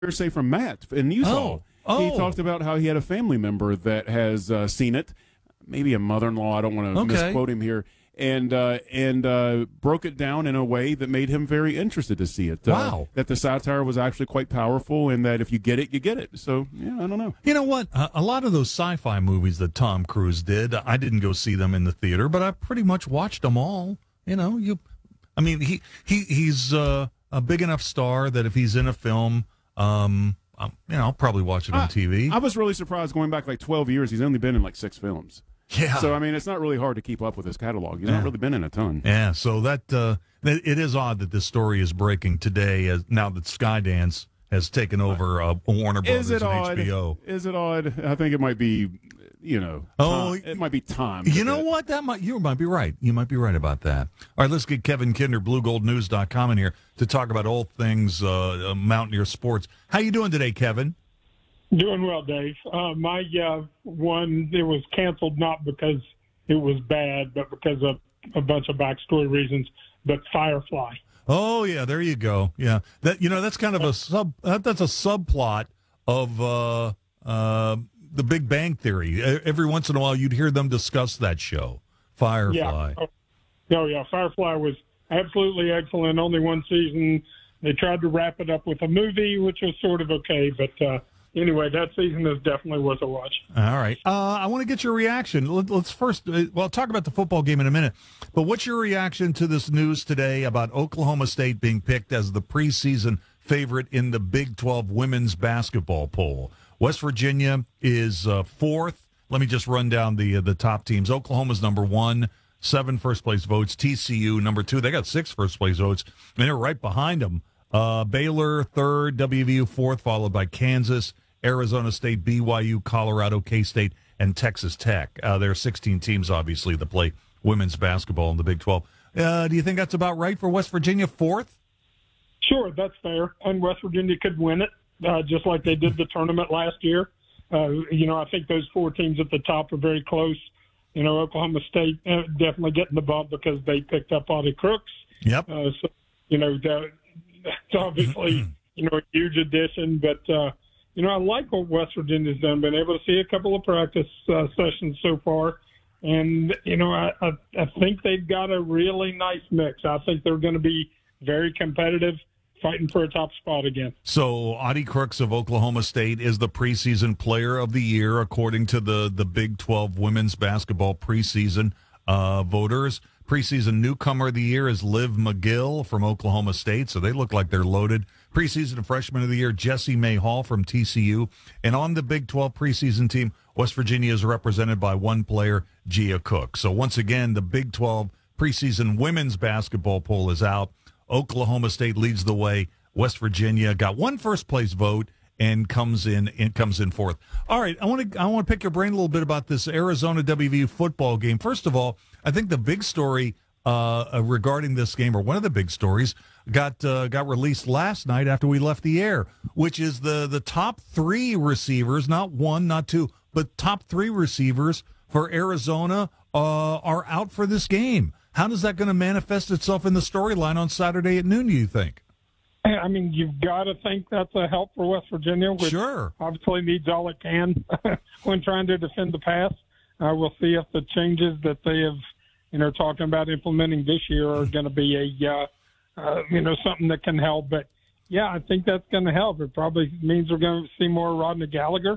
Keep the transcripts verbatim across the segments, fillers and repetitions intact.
hearsay from Matt in Utah. Oh. Oh. He talked about how he had a family member that has uh, seen it, maybe a mother-in-law. I don't want to Okay. misquote him here. And uh, and uh, broke it down in a way that made him very interested to see it. Uh, Wow. That the satire was actually quite powerful, and that if you get it, you get it. So, yeah, I don't know. You know what? Uh, a lot of those sci-fi movies that Tom Cruise did, I didn't go see them in the theater, but I pretty much watched them all. You know, you, I mean, he he he's uh, a big enough star that if he's in a film, um, um, you know, I'll probably watch it on I, T V. I was really surprised going back like twelve years. He's only been in like six films. Yeah. So, I mean, it's not really hard to keep up with his catalog. He's Yeah. not really been in a ton. Yeah, so that uh, it is odd that this story is breaking today, as now that Skydance has taken over uh, Warner Brothers Is it and odd? H B O. Is it odd? I think it might be, you know, Oh, time. It might be time. You know what? That might you might be right. You might be right about that. All right, let's get Kevin Kinder, blue gold news dot com in here to talk about all things uh, Mountaineer sports. How you doing today, Kevin? Doing well, Dave. Uh, my uh, one, it was canceled not because it was bad, but because of a bunch of backstory reasons. But Firefly. Oh yeah, there you go. Yeah, that you know that's kind of a sub. That, that's a subplot of uh, uh, the Big Bang Theory. E- Every once in a while, you'd hear them discuss that show, Firefly. Yeah. Oh, yeah. Firefly was absolutely excellent. Only one season. They tried to wrap it up with a movie, which was sort of okay. But uh, anyway, that season is definitely worth a watch. All right. Uh, I want to get your reaction. Let, let's first, uh, well, talk about the football game in a minute. But what's your reaction to this news today about Oklahoma State being picked as the preseason favorite in the Big twelve women's basketball poll? West Virginia is uh, fourth. Let me just run down the uh, the top teams. Oklahoma's number one, seven first place votes. T C U number two. They got six first place votes, and they're right behind them. Uh, Baylor third, W V U fourth, followed by Kansas, Arizona State, B Y U, Colorado, K-State, and Texas Tech. Uh, there are sixteen teams, obviously, that play women's basketball in the Big twelve. Uh, do you think that's about right for West Virginia, fourth? Sure, that's fair. And West Virginia could win it, uh, just like they did the tournament last year. Uh, you know, I think those four teams at the top are very close. You know, Oklahoma State uh, definitely getting the bump because they picked up Audie Crooks. Yep. Uh, so, you know, that, that's obviously, you know, a huge addition. But, uh, you know, I like what West Virginia's done. Been able to see a couple of practice uh, sessions so far. And, you know, I, I, I think they've got a really nice mix. I think they're going to be very competitive, fighting for a top spot again. So Audie Crooks of Oklahoma State is the preseason player of the year, according to the, the Big twelve women's basketball preseason uh, voters. Preseason newcomer of the year is Liv McGill from Oklahoma State, so they look like they're loaded. Preseason freshman of the year, Jessie May Hall from T C U. And on the Big twelve preseason team, West Virginia is represented by one player, Gia Cook. So once again, the Big twelve preseason women's basketball poll is out. Oklahoma State leads the way. West Virginia got one first place vote and comes in and comes in fourth. All right, I want to I want to pick your brain a little bit about this Arizona W V U football game. First of all, I think the big story uh, regarding this game, or one of the big stories, got uh, got released last night after we left the air, which is the the top three receivers, not one, not two, but top three receivers for Arizona uh, are out for this game. How is that going to manifest itself in the storyline on Saturday at noon, do you think? I mean, you've got to think that's a help for West Virginia, which Sure. obviously needs all it can when trying to defend the pass. Uh, we'll see if the changes that they have, you know, talking about implementing this year are going to be a, uh, uh, you know, something that can help. But, yeah, I think that's going to help. It probably means we're going to see more Rodney Gallagher,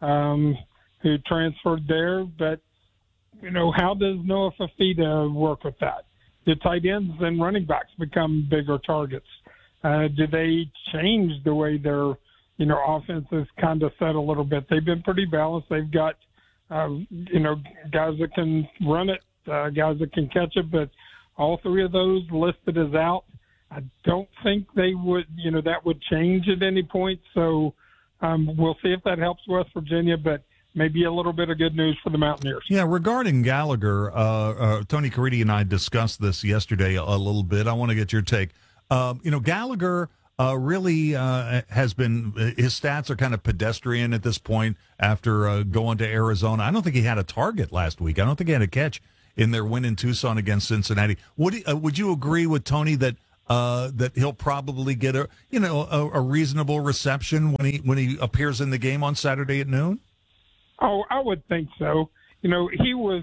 um, who transferred there. But, you know, how does Noah Fafita work with that? Do tight ends and running backs become bigger targets? Uh, do they change the way their, you know, offense is kind of set a little bit? They've been pretty balanced. They've got, uh, you know, guys that can run it, uh, guys that can catch it, but all three of those listed as out. I don't think they would, you know, that would change at any point. So um, we'll see if that helps West Virginia, but maybe a little bit of good news for the Mountaineers. Yeah, regarding Gallagher, uh, uh, Tony Caridi and I discussed this yesterday a, a little bit. I want to get your take. Uh, you know, Gallagher uh, really uh, has been, his stats are kind of pedestrian at this point after uh, going to Arizona. I don't think he had a target last week. I don't think he had a catch in their win in Tucson against Cincinnati. Would, he, uh, would you agree with Tony that uh, that he'll probably get a you know a, a reasonable reception when he when he appears in the game on Saturday at noon? Oh, I would think so. You know, he was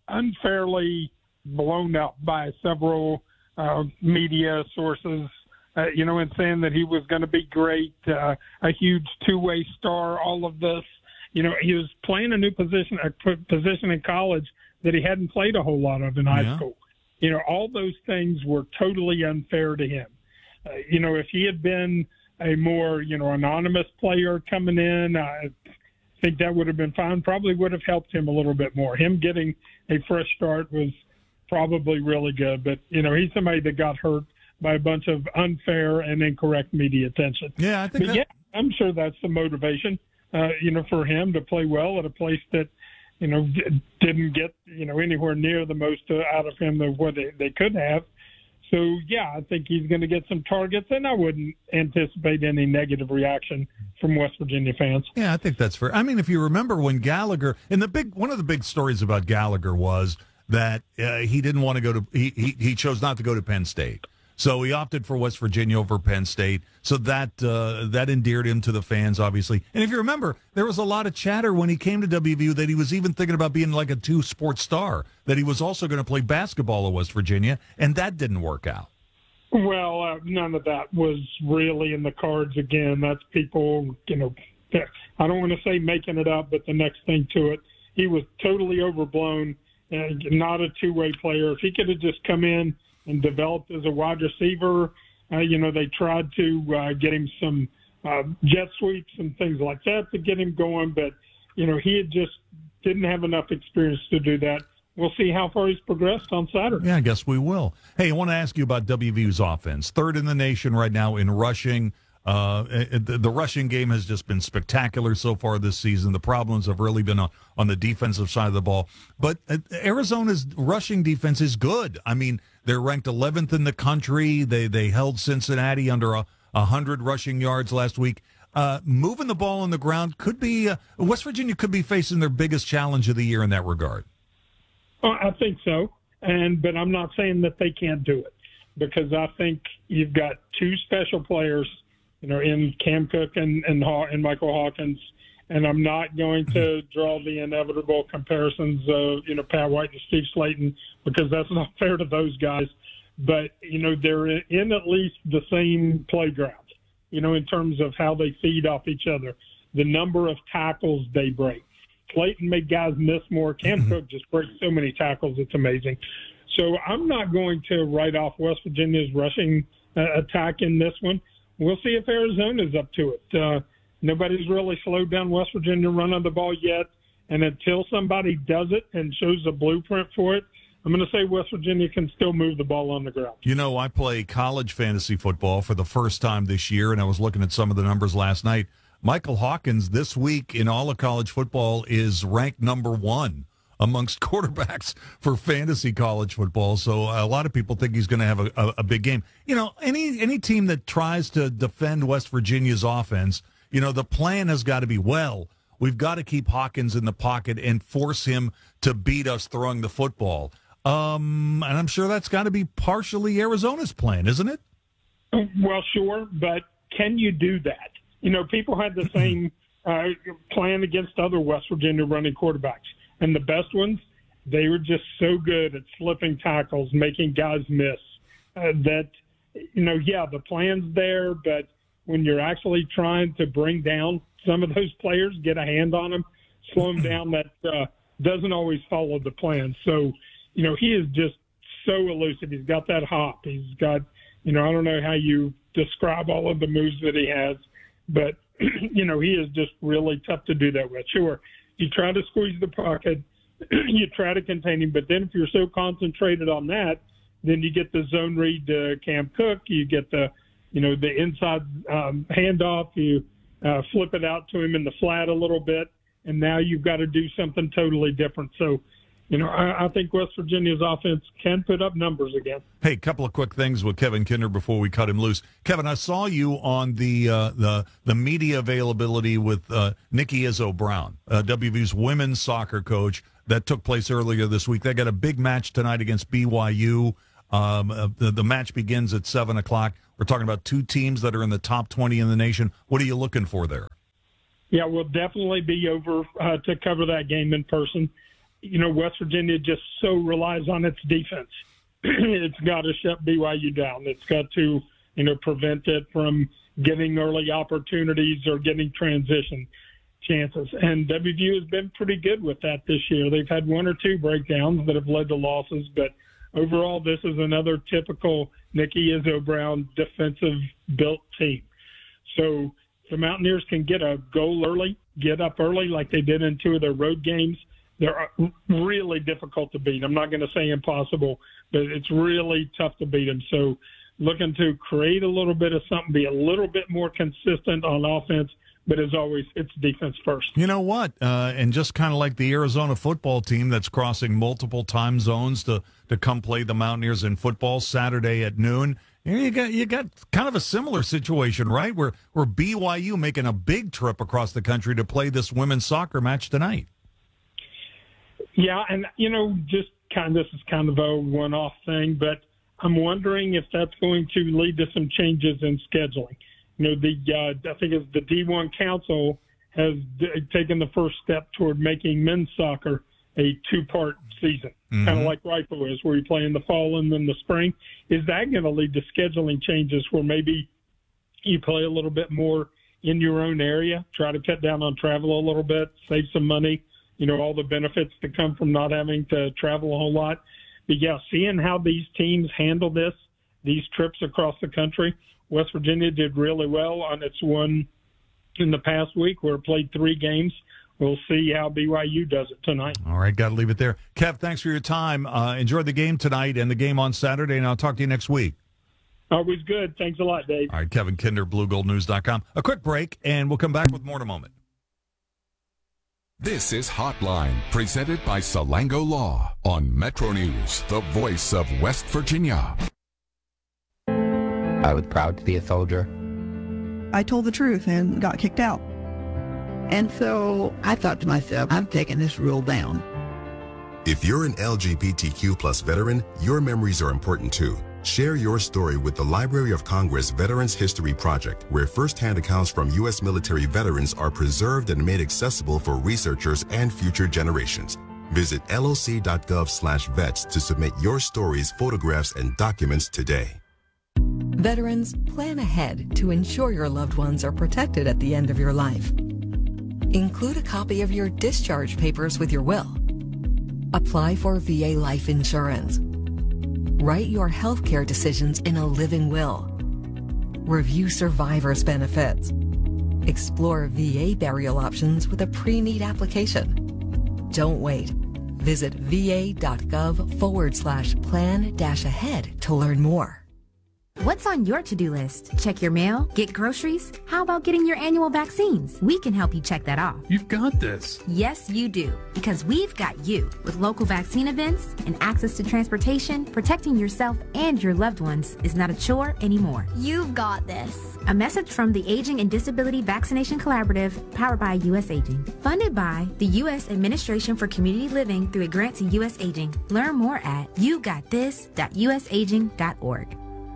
unfairly blown up by several uh, media sources, uh, you know, in saying that he was going to be great, uh, a huge two-way star, all of this. You know, he was playing a new position, a p- position in college that he hadn't played a whole lot of in high Yeah. school. You know, all those things were totally unfair to him. Uh, you know, if he had been a more, you know, anonymous player coming in, I think that would have been fine. Probably would have helped him a little bit more. Him getting a fresh start was probably really good. But, you know, he's somebody that got hurt by a bunch of unfair and incorrect media attention. Yeah, I think. But That, yeah, I'm sure that's the motivation, uh, you know, for him to play well at a place that, you know, d- didn't get, you know, anywhere near the most uh, out of him of what they, they could have. So, yeah, I think he's going to get some targets, and I wouldn't anticipate any negative reaction from West Virginia fans. Yeah, I think that's fair. I mean, if you remember when Gallagher, and the big one of the big stories about Gallagher was that uh, he didn't want to go to, he, he he chose not to go to Penn State. So he opted for West Virginia over Penn State. So that uh, that endeared him to the fans, obviously. And if you remember, there was a lot of chatter when he came to W V U that he was even thinking about being like a two-sport star, that he was also going to play basketball at West Virginia, and that didn't work out. Well, uh, none of that was really in the cards again. That's people, you know, I don't want to say making it up, but the next thing to it, he was totally overblown and not a two-way player. If he could have just come in and developed as a wide receiver, uh, you know, they tried to uh, get him some uh, jet sweeps and things like that to get him going, but, you know, he had just didn't have enough experience to do that. We'll see how far he's progressed on Saturday. Yeah, I guess we will. Hey, I want to ask you about W V U's offense. Third in the nation right now in rushing. Uh, the, the rushing game has just been spectacular so far this season. The problems have really been on, on the defensive side of the ball. But uh, Arizona's rushing defense is good. I mean, they're ranked eleventh in the country. They they held Cincinnati under a, one hundred rushing yards last week. Uh, moving the ball on the ground could be uh, – West Virginia could be facing their biggest challenge of the year in that regard. Oh, I think so, and but I'm not saying that they can't do it, because I think you've got two special players, you know, in Cam Cook and and, Haw- and Michael Hawkins, and I'm not going to draw the inevitable comparisons of, you know, Pat White and Steve Slayton, because that's not fair to those guys. But, you know, they're in at least the same playground, you know, in terms of how they feed off each other, the number of tackles they break. Slayton made guys miss more. Cam mm-hmm. Cook just breaks so many tackles. It's amazing. So I'm not going to write off West Virginia's rushing uh, attack in this one. We'll see if Arizona's up to it. Uh, nobody's really slowed down West Virginia running the ball yet. And until somebody does it and shows a blueprint for it, I'm going to say West Virginia can still move the ball on the ground. You know, I play college fantasy football for the first time this year, and I was looking at some of the numbers last night. Michael Hawkins this week in all of college football is ranked number one amongst quarterbacks for fantasy college football. So a lot of people think he's going to have a, a, a big game. You know, any any team that tries to defend West Virginia's offense, you know, the plan has got to be, well, we've got to keep Hawkins in the pocket and force him to beat us throwing the football. Um, and I'm sure that's got to be partially Arizona's plan, isn't it? Well, sure, but can you do that? You know, people had the same uh, plan against other West Virginia running quarterbacks. And the best ones, they were just so good at slipping tackles, making guys miss, uh, that, you know, yeah, the plan's there, but when you're actually trying to bring down some of those players, get a hand on them, slow them down, that uh, doesn't always follow the plan. So, you know, he is just so elusive. He's got that hop. He's got, you know, I don't know how you describe all of the moves that he has, but, you know, he is just really tough to do that with. Sure, you try to squeeze the pocket, you try to contain him, but then if you're so concentrated on that, then you get the zone read to Cam Cook, you get the, you know, the inside um, handoff, you uh, flip it out to him in the flat a little bit, and now you've got to do something totally different. So, you know, I, I think West Virginia's offense can put up numbers again. Hey, a couple of quick things with Kevin Kinder before we cut him loose. Kevin, I saw you on the uh, the the media availability with uh, Nikki Izzo Brown, uh, W V U's women's soccer coach, that took place earlier this week. They got a big match tonight against B Y U. Um, uh, the, the match begins at seven o'clock. We're talking about two teams that are in the top twenty in the nation. What are you looking for there? Yeah, we'll definitely be over uh, to cover that game in person. You know, West Virginia just so relies on its defense. It's got to shut B Y U down. It's got to, you know, prevent it from getting early opportunities or getting transition chances. And W V U has been pretty good with that this year. They've had one or two breakdowns that have led to losses, but overall this is another typical Nikki Izzo-Brown defensive-built team. So the Mountaineers can get a goal early, get up early like they did in two of their road games. They're really difficult to beat. I'm not going to say impossible, but it's really tough to beat them. So looking to create a little bit of something, be a little bit more consistent on offense, but as always, it's defense first. You know what? Uh, and just kind of like the Arizona football team that's crossing multiple time zones to, to come play the Mountaineers in football Saturday at noon. You got you got kind of a similar situation, right? Where where B Y U making a big trip across the country to play this women's soccer match tonight. Yeah, and, you know, just kind of this is kind of a one-off thing, but I'm wondering if that's going to lead to some changes in scheduling. You know, the uh, I think it's the D one Council has d- taken the first step toward making men's soccer a two-part season, mm-hmm. kind of like rifle is, where you play in the fall and then the spring. Is that going to lead to scheduling changes where maybe you play a little bit more in your own area, try to cut down on travel a little bit, save some money? You know, all the benefits that come from not having to travel a whole lot. But, yeah, seeing how these teams handle this, these trips across the country, West Virginia did really well on its one in the past week where it played three games. We'll see how B Y U does it tonight. All right, got to leave it there. Kev, thanks for your time. Uh, enjoy the game tonight and the game on Saturday, and I'll talk to you next week. Always good. Thanks a lot, Dave. All right, Kevin Kinder, blue gold news dot com. A quick break, and we'll come back with more in a moment. This is Hotline, presented by Salango Law on Metro News, the voice of West Virginia. I was proud to be a soldier. I told the truth and got kicked out. And so I thought to myself, I'm taking this rule down. If you're an L G B T Q plus veteran, your memories are important too. Share your story with the Library of Congress Veterans History Project, where firsthand accounts from U S military veterans are preserved and made accessible for researchers and future generations. Visit loc.gov slash vets to submit your stories, photographs, and documents today. Veterans, plan ahead to ensure your loved ones are protected at the end of your life. Include a copy of your discharge papers with your will. Apply for V A life insurance. Write your health care decisions in a living will. Review survivor's benefits. Explore V A burial options with a pre-need application. Don't wait. Visit va.gov forward slash plan dash ahead to learn more. What's on your to-do list? Check your mail? Get groceries? How about getting your annual vaccines? We can help you check that off. You've got this. Yes, you do. Because we've got you. With local vaccine events and access to transportation, protecting yourself and your loved ones is not a chore anymore. You've got this. A message from the Aging and Disability Vaccination Collaborative, powered by U S Aging. Funded by the U S Administration for Community Living through a grant to U S Aging. Learn more at you got this dot u s aging dot org.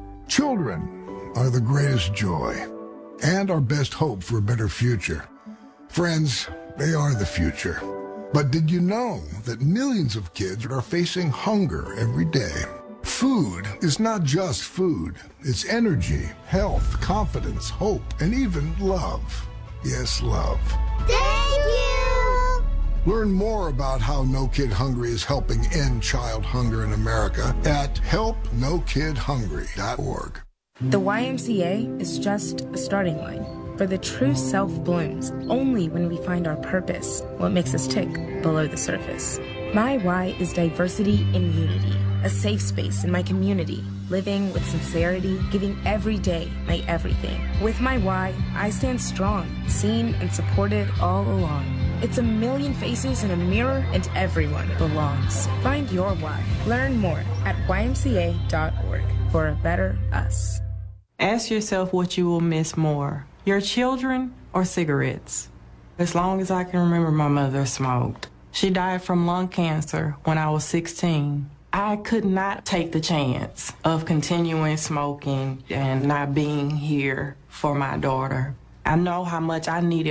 Children are the greatest joy and our best hope for a better future. Friends, they are the future. But did you know that millions of kids are facing hunger every day? Food is not just food. It's energy, health, confidence, hope, and even love. Yes, love. Thank you! Learn more about how No Kid Hungry is helping end child hunger in America at help no kid hungry dot org. The Y M C A is just a starting line, for the true self blooms only when we find our purpose, what makes us tick below the surface. My Y is diversity in unity, a safe space in my community, living with sincerity, giving every day my everything. With my Y, I stand strong, seen and supported all along. It's a million faces in a mirror, and everyone belongs. Find your why. Learn more at y m c a dot org for a better us. Ask yourself what you will miss more, your children or cigarettes. As long as I can remember, my mother smoked. She died from lung cancer when I was sixteen. I could not take the chance of continuing smoking and not being here for my daughter. I know how much I needed